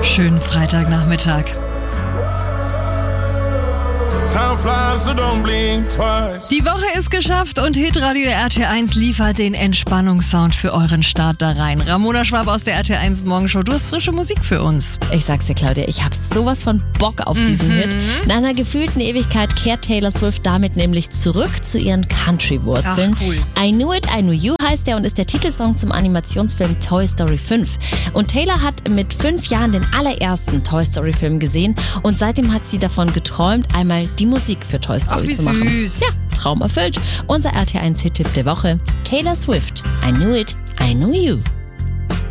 Schönen Freitagnachmittag. Die Woche ist geschafft und Hitradio RT1 liefert den Entspannungssound für euren Start da rein. Ramona Schwab aus der RT1 Morgenshow, du hast frische Musik für uns. Ich sag's dir, Claudia, ich hab sowas von Bock auf diesen Hit. Nach einer gefühlten Ewigkeit kehrt Taylor Swift damit nämlich zurück zu ihren Country-Wurzeln. Ach, cool. I Knew It, I Knew You heißt er und ist der Titelsong zum Animationsfilm Toy Story 5. Und Taylor hat mit 5 Jahren den allerersten Toy Story Film gesehen und seitdem hat sie davon geträumt, einmal die Musik für Toy Story zu machen. Süß. Ja, Traum erfüllt. Unser RT1 Hit-Tipp der Woche: Taylor Swift, I Knew It, I Knew You.